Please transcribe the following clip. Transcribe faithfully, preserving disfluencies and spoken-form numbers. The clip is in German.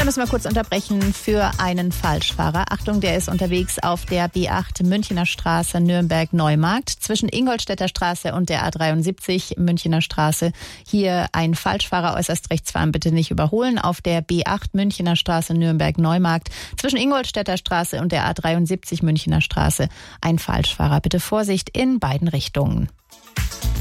Da müssen wir kurz unterbrechen für einen Falschfahrer. Achtung, der ist unterwegs auf der B acht Münchner Straße Nürnberg-Neumarkt zwischen Ingolstädter Straße und der A dreiundsiebzig Münchner Straße. Hier ein Falschfahrer, äußerst rechts fahren, bitte nicht überholen. Auf der B acht Münchner Straße Nürnberg-Neumarkt zwischen Ingolstädter Straße und der A dreiundsiebzig Münchner Straße ein Falschfahrer. Bitte Vorsicht in beiden Richtungen.